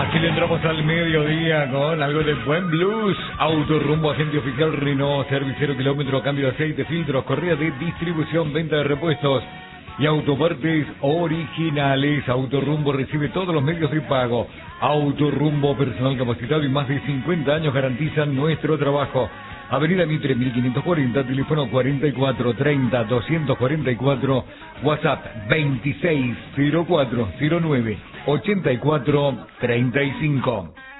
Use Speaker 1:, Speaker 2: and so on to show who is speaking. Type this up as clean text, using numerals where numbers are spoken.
Speaker 1: Así le entramos al mediodía con algo de buen blues. Autorumbo, agente oficial Renault, servicio 0 kilómetro, cambio de aceite, filtros, correa de distribución, venta de repuestos y autopartes originales. Autorumbo recibe todos los medios de pago. Autorumbo, personal capacitado y más de 50 años garantizan nuestro trabajo. Avenida Mitre 1540, teléfono 4430-244, WhatsApp 260409-8435.